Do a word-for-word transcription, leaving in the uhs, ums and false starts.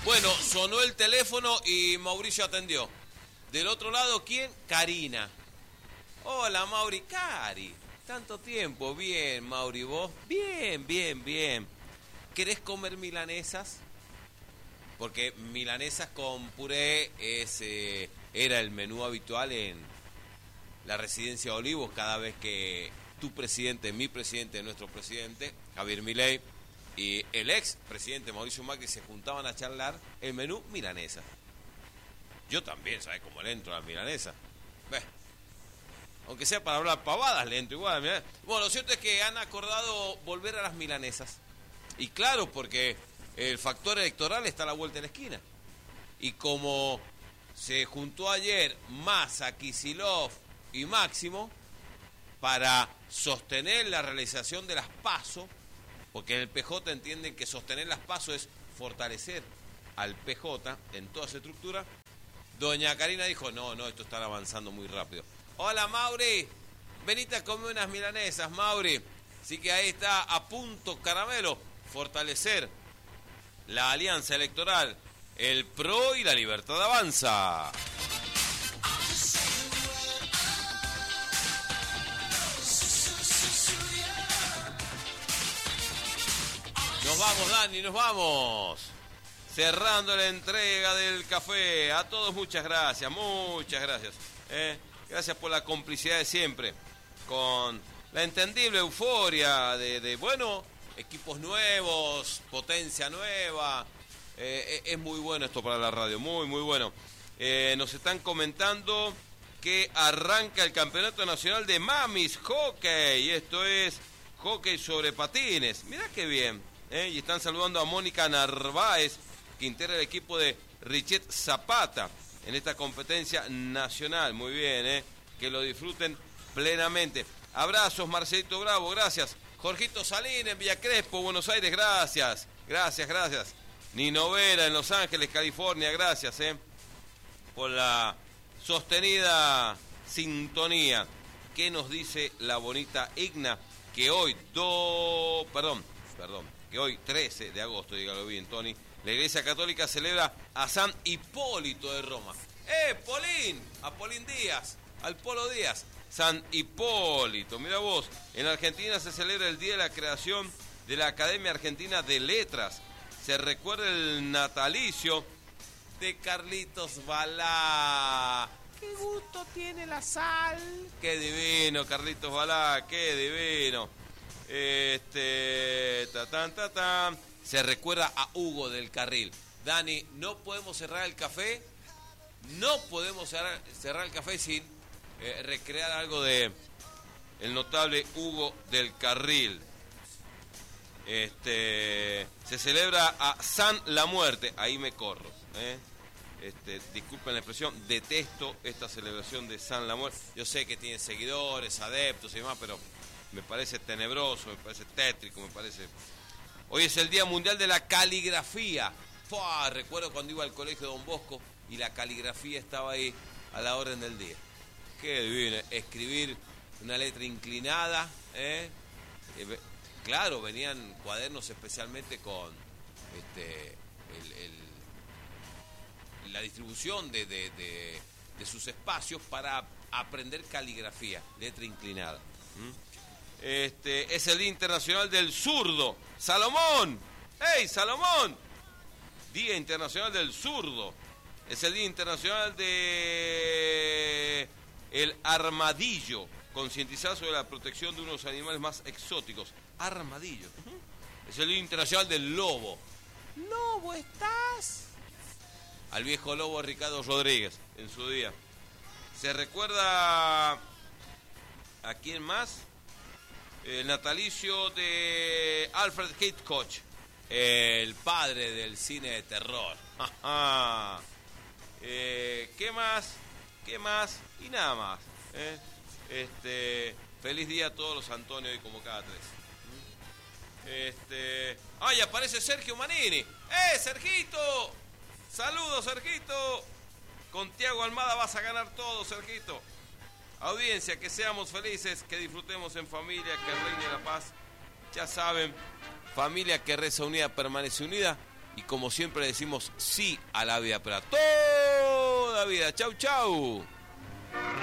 Bueno, sonó el teléfono y Mauricio atendió. Del otro lado, ¿quién? Karina. Hola, Mauri. Cari, tanto tiempo. Bien, Mauri, ¿vos? Bien, bien, bien. ¿Querés comer milanesas? Porque milanesas con puré es, eh, era el menú habitual en la residencia de Olivos cada vez que tu presidente, mi presidente, nuestro presidente, Javier Milei, y el ex presidente Mauricio Macri se juntaban a charlar el menú milanesa. Yo también, ¿sabes cómo le entro a la milanesa? Bé, aunque sea para hablar pavadas, le entro igual. Mirá. Bueno, lo cierto es que han acordado volver a las milanesas. Y claro, porque el factor electoral está a la vuelta de la esquina. Y como se juntó ayer Massa, Kicillof y Máximo para sostener la realización de las PASO, porque en el P J entienden que sostener las PASO es fortalecer al P J en toda su estructura, doña Karina dijo, no, no, esto está avanzando muy rápido. Hola, Mauri, venite a comer unas milanesas, Mauri. Así que ahí está, a punto caramelo, fortalecer la alianza electoral, el P R O y la Libertad Avanza. Nos vamos, Dani, nos vamos. Cerrando la entrega del café. A todos muchas gracias, muchas gracias. ¿eh? Gracias por la complicidad de siempre. Con la entendible euforia de, de bueno, equipos nuevos, potencia nueva. Eh, es muy bueno esto para la radio, muy, muy bueno. Eh, nos están comentando que arranca el Campeonato Nacional de Mamis Hockey. Y esto es hockey sobre patines. Mirá qué bien. ¿eh? Y están saludando a Mónica Narváez, que integra el equipo de Richet Zapata en esta competencia nacional. Muy bien, ¿eh? Que lo disfruten plenamente. Abrazos, Marcelito Bravo, gracias. Jorgito Salín en Villa Crespo, Buenos Aires, gracias. Gracias, gracias. Nino Vera en Los Ángeles, California, gracias, ¿eh? Por la sostenida sintonía. ¿Qué nos dice la bonita Igna? Que hoy, do... perdón, perdón, que hoy, trece de agosto, dígalo bien, Tony, la Iglesia Católica celebra a San Hipólito de Roma. ¡Eh, Polín! A Polín Díaz, al Polo Díaz. San Hipólito, mira vos, en Argentina se celebra el día de la creación de la Academia Argentina de Letras. Se recuerda el natalicio de Carlitos Balá. ¡Qué gusto tiene la sal! ¡Qué divino, Carlitos Balá! ¡Qué divino! Este... Ta, tan, ta, tan. Se recuerda a Hugo del Carril. Dani, no podemos cerrar el café. No podemos cerrar, cerrar el café sin eh, recrear algo de el notable Hugo del Carril. Este, se celebra a San la Muerte. Ahí me corro. ¿eh? Este, disculpen la expresión. Detesto esta celebración de San la Muerte. Yo sé que tiene seguidores, adeptos y demás, pero me parece tenebroso, me parece tétrico, me parece... Hoy es el Día Mundial de la Caligrafía. ¡Fua! Recuerdo cuando iba al colegio Don Bosco y la caligrafía estaba ahí a la orden del día. Qué divino, escribir una letra inclinada, ¿eh? Eh, claro, venían cuadernos especialmente con este, el, el, la distribución de, de, de, de sus espacios para aprender caligrafía, letra inclinada. ¿Mm? Este, es el Día Internacional del Zurdo. ¡Salomón! ¡Hey, Salomón! Día Internacional del Zurdo. Es el Día Internacional de el armadillo. Concientizar sobre la protección de unos animales más exóticos. Armadillo. Uh-huh. Es el Día Internacional del Lobo. ¿Lobo estás? Al viejo lobo Ricardo Rodríguez en su día. Se recuerda a quién más. El natalicio de Alfred Hitchcock, el padre del cine de terror. eh, ¿Qué más? ¿Qué más? Y nada más. ¿eh? Este, feliz día a todos los Antonio y como cada tres. Este, ¡ay, aparece Sergio Manini! ¡Eh, Sergito! ¡Saludos, Sergito! Con Tiago Almada vas a ganar todo, Sergito. Audiencia, que seamos felices, que disfrutemos en familia, que reine la paz. Ya saben, familia que reza unida permanece unida. y como siempre decimos sí a la vida para toda vida. Chau, chau.